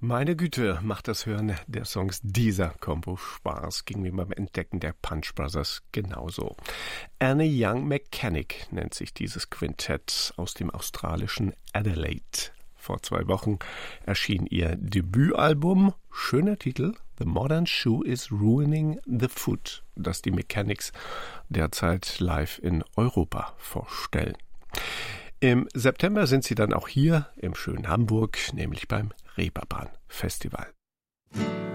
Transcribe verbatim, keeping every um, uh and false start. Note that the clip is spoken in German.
Meine Güte, macht das Hören der Songs dieser Combo Spaß. Ging mir beim Entdecken der Punch Brothers genauso. Annie Young Mechanic nennt sich dieses Quintett aus dem australischen Adelaide. Vor zwei Wochen erschien ihr Debütalbum, schöner Titel, The Modern Shoe is Ruining the Foot, das die Mechanics derzeit live in Europa vorstellen. Im September sind sie dann auch hier im schönen Hamburg, nämlich beim Reeperbahn Festival.